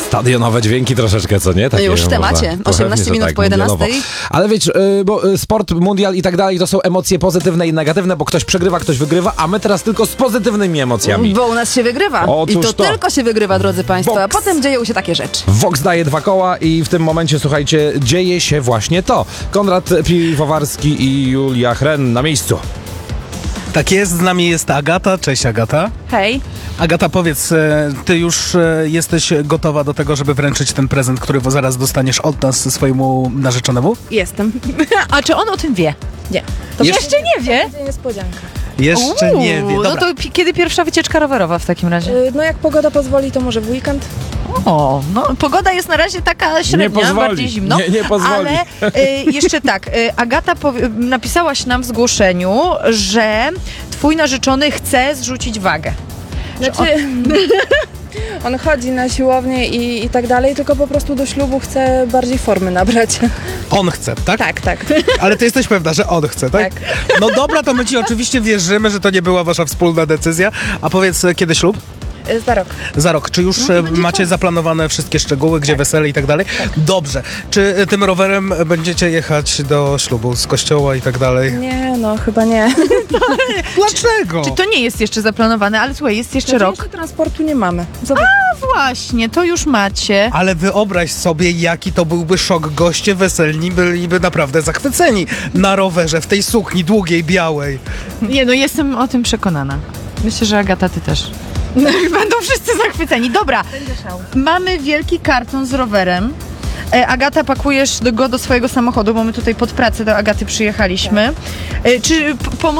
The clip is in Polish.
Stadionowe dźwięki troszeczkę, co nie? Takie Już w temacie. można, 18 minut po 11. mundialowo. Ale wiecie, bo sport, mundial i tak dalej to są emocje pozytywne i negatywne, bo ktoś przegrywa, ktoś wygrywa, a my teraz tylko z pozytywnymi emocjami. Bo u nas się wygrywa. Otóż I to tylko się wygrywa, drodzy Państwo. A Boks. potem dzieją się takie rzeczy. Vox daje 2 koła i w tym momencie, słuchajcie, dzieje się właśnie to. Konrad Piwowarski i Julia Hren na miejscu. Tak jest, z nami jest Agata. Cześć Agata. Hej. Agata, powiedz, ty już jesteś gotowa do tego, żeby wręczyć ten prezent, który zaraz dostaniesz od nas swojemu narzeczonemu? Jestem. A czy on o tym wie? Nie. Jeszcze nie wie? Będzie niespodzianka. Jeszcze nie wie. No Dobra. to kiedy pierwsza wycieczka rowerowa w takim razie? No jak pogoda pozwoli, to może w weekend. O, no pogoda jest na razie taka średnia, pozwoli. bardziej zimno. Nie pozwoli. Ale jeszcze tak, Agata napisałaś nam w zgłoszeniu, że twój narzeczony chce zrzucić wagę. Znaczy, on chodzi na siłownię i tak dalej, tylko po prostu do ślubu chce bardziej formy nabrać. On chce, tak? Tak. Ale ty jesteś pewna, że on chce, tak? Tak. No dobra, to my ci oczywiście wierzymy, że to nie była wasza wspólna decyzja. A powiedz, kiedy ślub? Za rok. Za rok. Czy już macie zaplanowane wszystkie szczegóły, gdzie wesele i tak dalej? Dobrze. Czy tym rowerem będziecie jechać do ślubu z kościoła i tak dalej? Nie, no chyba nie. Dlaczego? Czy to nie jest jeszcze zaplanowane, ale słuchaj, jest jeszcze rok. Jeszcze transportu nie mamy. Zobacz. Właśnie, to już macie. Ale wyobraź sobie, jaki to byłby szok. Goście weselni byliby naprawdę zachwyceni na rowerze, w tej sukni długiej, białej. Nie, no jestem o tym przekonana. Myślę, że Agata, ty też. Będą wszyscy zachwyceni. Dobra, mamy wielki karton z rowerem. Agata, pakujesz go do swojego samochodu, bo my tutaj pod pracę do Agaty przyjechaliśmy. Czy pomóc